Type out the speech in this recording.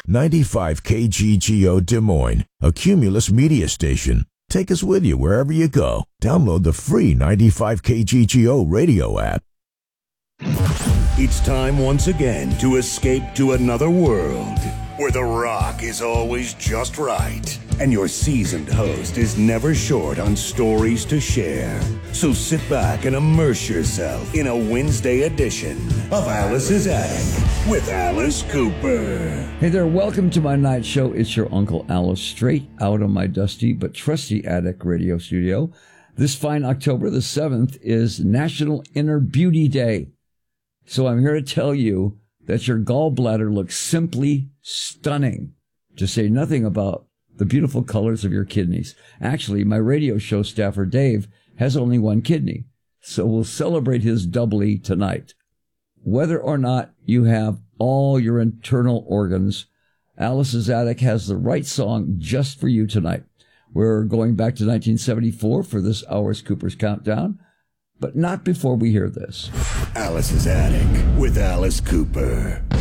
95 KGGO Des Moines, a Cumulus media station. Take us with you wherever you go. Download the free 95 KGGO radio app. It's time once again to escape to another world where the rock is always just right and your seasoned host is never short on stories to share. So sit back and immerse yourself in a Wednesday edition of Alice's Attic with Alice Cooper. Hey there, welcome to my night show. It's your Uncle Alice, straight out of my dusty but trusty attic radio studio. This fine October the 7th is National Inner Beauty Day. So I'm here to tell you that your gallbladder looks simply stunning, to say nothing about the beautiful colors of your kidneys. Actually, my radio show staffer, Dave, has only one kidney, so we'll celebrate his doubly tonight. Whether or not you have all your internal organs, Alice's Attic has the right song just for you tonight. We're going back to 1974 for this hour's Cooper's Countdown, but not before we hear this. Alice's Attic with Alice Cooper.